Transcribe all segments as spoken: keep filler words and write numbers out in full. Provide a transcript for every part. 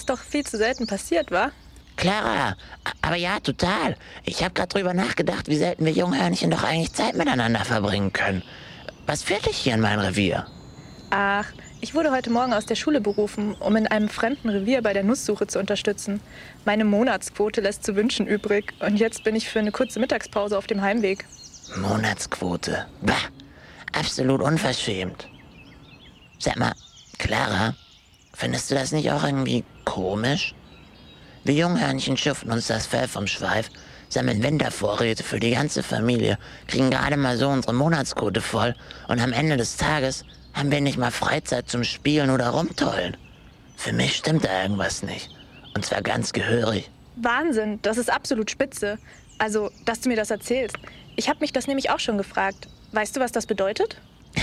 Doch viel zu selten passiert, wa? Clara, aber ja, total. Ich habe gerade drüber nachgedacht, wie selten wir Junghörnchen doch eigentlich Zeit miteinander verbringen können. Was führt dich hier in mein Revier? Ach, ich wurde heute Morgen aus der Schule berufen, um in einem fremden Revier bei der Nusssuche zu unterstützen. Meine Monatsquote lässt zu wünschen übrig und jetzt bin ich für eine kurze Mittagspause auf dem Heimweg. Monatsquote. Bah, absolut unverschämt. Sag mal, Clara, findest du das nicht auch irgendwie komisch? Wir Junghörnchen schuften uns das Fell vom Schweif, sammeln Wintervorräte für die ganze Familie, kriegen gerade mal so unsere Monatsquote voll und am Ende des Tages haben wir nicht mal Freizeit zum Spielen oder Rumtollen. Für mich stimmt da irgendwas nicht. Und zwar ganz gehörig. Wahnsinn, das ist absolut spitze. Also, dass du mir das erzählst. Ich habe mich das nämlich auch schon gefragt. Weißt du, was das bedeutet?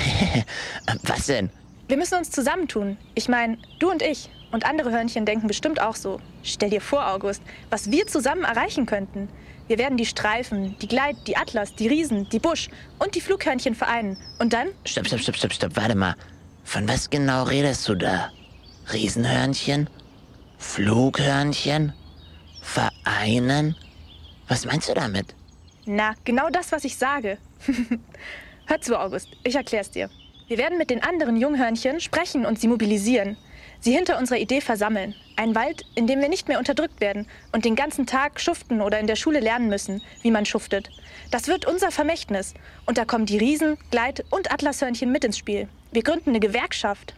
Was denn? Wir müssen uns zusammentun. Ich meine, du und ich. Und andere Hörnchen denken bestimmt auch so. Stell dir vor, August, was wir zusammen erreichen könnten. Wir werden die Streifen, die Gleit, die Atlas, die Riesen, die Busch und die Flughörnchen vereinen. Und dann? Stopp, stopp, stopp, stopp, stopp, warte mal. Von was genau redest du da? Riesenhörnchen? Flughörnchen? Vereinen? Was meinst du damit? Na, genau das, was ich sage. Hör zu, August, ich erklär's dir. Wir werden mit den anderen Junghörnchen sprechen und sie mobilisieren. Sie hinter unserer Idee versammeln. Ein Wald, in dem wir nicht mehr unterdrückt werden und den ganzen Tag schuften oder in der Schule lernen müssen, wie man schuftet. Das wird unser Vermächtnis. Und da kommen die Riesen, Gleit- und Atlashörnchen mit ins Spiel. Wir gründen eine Gewerkschaft.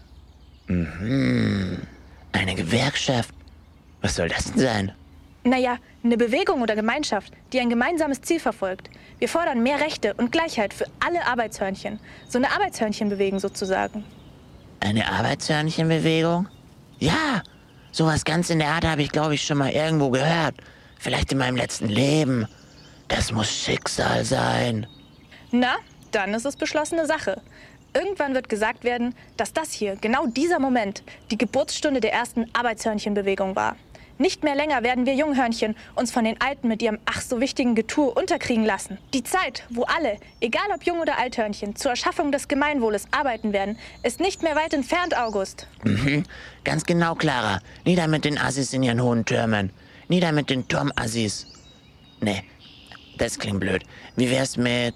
Mhm. Eine Gewerkschaft? Was soll das denn sein? Naja, eine Bewegung oder Gemeinschaft, die ein gemeinsames Ziel verfolgt. Wir fordern mehr Rechte und Gleichheit für alle Arbeitshörnchen. So eine Arbeitshörnchenbewegung sozusagen. Eine Arbeitshörnchenbewegung? Ja, sowas ganz in der Art habe ich, glaube ich, schon mal irgendwo gehört. Vielleicht in meinem letzten Leben. Das muss Schicksal sein. Na, dann ist es beschlossene Sache. Irgendwann wird gesagt werden, dass das hier, genau dieser Moment, die Geburtsstunde der ersten Arbeitshörnchenbewegung war. Nicht mehr länger werden wir Junghörnchen uns von den Alten mit ihrem ach so wichtigen Getue unterkriegen lassen. Die Zeit, wo alle, egal ob Jung- oder Althörnchen, zur Erschaffung des Gemeinwohles arbeiten werden, ist nicht mehr weit entfernt, August. Mhm, ganz genau, Clara. Nieder mit den Assis in ihren hohen Türmen. Nieder mit den Turmassis. Nee, das klingt blöd. Wie wär's mit...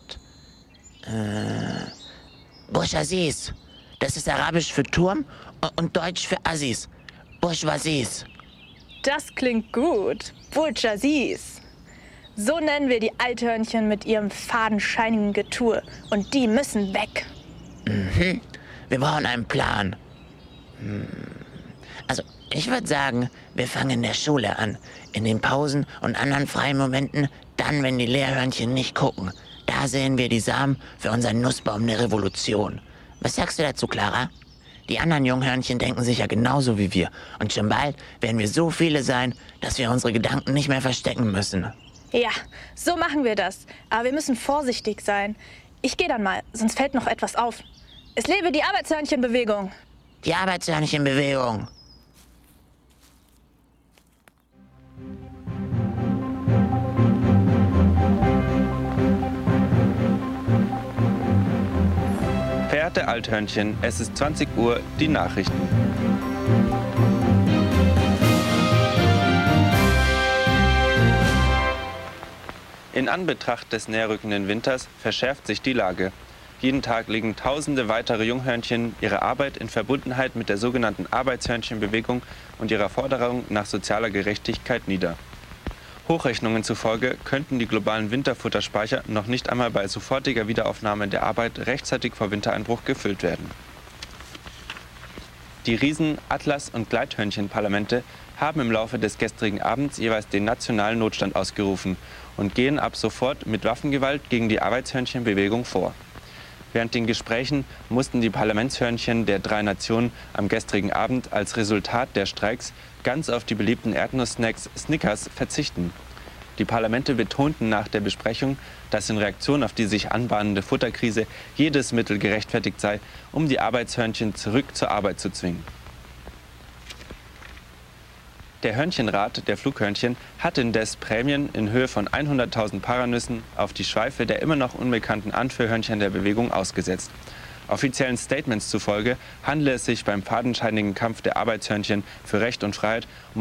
Äh... Bourgeoisies. Das ist arabisch für Turm und deutsch für Assis. Bourgeoisies. Das klingt gut. Bourgeoisies. So nennen wir die Althörnchen mit ihrem fadenscheinigen Getue. Und die müssen weg. Mhm. Wir brauchen einen Plan. Hm. Also, ich würde sagen, wir fangen in der Schule an. In den Pausen und anderen freien Momenten, dann, wenn die Lehrhörnchen nicht gucken. Da sehen wir die Samen für unseren Nussbaum der Revolution. Was sagst du dazu, Clara? Die anderen Junghörnchen denken sicher genauso wie wir. Und schon bald werden wir so viele sein, dass wir unsere Gedanken nicht mehr verstecken müssen. Ja, so machen wir das. Aber wir müssen vorsichtig sein. Ich gehe dann mal, sonst fällt noch etwas auf. Es lebe die Arbeitshörnchenbewegung. Die Arbeitshörnchenbewegung. Verehrte Althörnchen, es ist zwanzig Uhr, die Nachrichten. In Anbetracht des näherrückenden Winters verschärft sich die Lage. Jeden Tag legen tausende weitere Junghörnchen ihre Arbeit in Verbundenheit mit der sogenannten Arbeitshörnchenbewegung und ihrer Forderung nach sozialer Gerechtigkeit nieder. Hochrechnungen zufolge könnten die globalen Winterfutterspeicher noch nicht einmal bei sofortiger Wiederaufnahme der Arbeit rechtzeitig vor Wintereinbruch gefüllt werden. Die Riesen-, Atlas- und Gleithörnchenparlamente haben im Laufe des gestrigen Abends jeweils den nationalen Notstand ausgerufen und gehen ab sofort mit Waffengewalt gegen die Arbeitshörnchenbewegung vor. Während den Gesprächen mussten die Parlamentshörnchen der drei Nationen am gestrigen Abend als Resultat der Streiks ganz auf die beliebten Erdnusssnacks Snickers verzichten. Die Parlamente betonten nach der Besprechung, dass in Reaktion auf die sich anbahnende Futterkrise jedes Mittel gerechtfertigt sei, um die Arbeitshörnchen zurück zur Arbeit zu zwingen. Der Hörnchenrat der Flughörnchen hat indes Prämien in Höhe von hunderttausend Paranüssen auf die Schweife der immer noch unbekannten Anführhörnchen der Bewegung ausgesetzt. Offiziellen Statements zufolge handele es sich beim fadenscheinigen Kampf der Arbeitshörnchen für Recht und Freiheit um